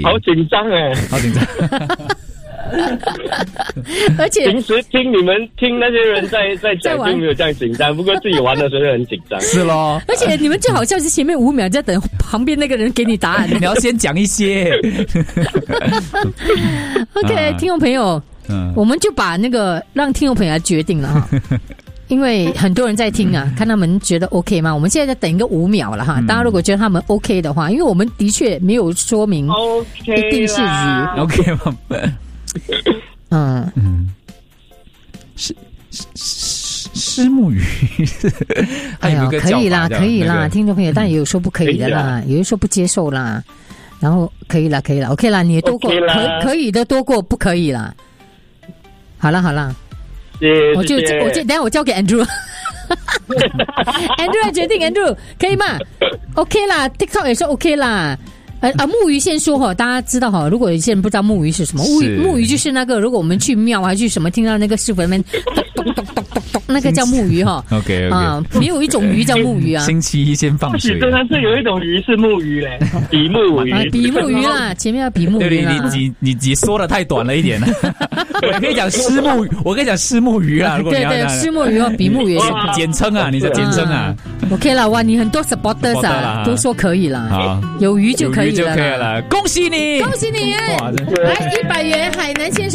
好紧张哎， 好紧张。 而且平时听你们听那些人在讲就没有这样紧张，不过自己玩的时候就很紧张。 是咯， 而且你们最好笑是前面5秒在等旁边那个人给你答案。 你要先讲一些。 OK， 听众朋友，我们就把那个让听众朋友来决定了哈。因为很多人在听啊，看他们觉得 OK 吗？我们现在在等一个5秒了哈。大家如果觉得他们 OK 的话，因为我们的确没有说明一定是鱼 OK 吗？虱目鱼， 哎呀，可以啦，可以啦，听众朋友，但也有说不可以的啦，有人说不接受啦，然后可以啦，可以啦 ，OK 啦，你也多过，可以的多过不可以啦。好了好了，我等一下我交给 Andrew。Andrew 来决定 ，Andrew 可以吗 ？OK 啦 ，TikTok 也是 OK 啦。木鱼先说哈，大家知道哈，如果有些人不知道木鱼是什么，木鱼就是那个，如果我们去庙还去什么，听到那个师傅那边咚咚咚咚咚咚，那个叫木鱼哈。 OK 啊，没有一种鱼叫木鱼啊。 星期一先放水。 真的是有一种鱼是木鱼嘞，比目鱼。 比目鱼啦，前面要比目鱼啦。 你说的太短了一点了。我可以讲虱目鱼，我可以讲虱目鱼啊。 对对，虱目鱼和比目鱼简称啊，你的简称啊。 OK 啦，哇，你很多 supporters 啊，都说可以啦，有鱼就可以了。 恭喜你， 恭喜你！来100元，海南先生。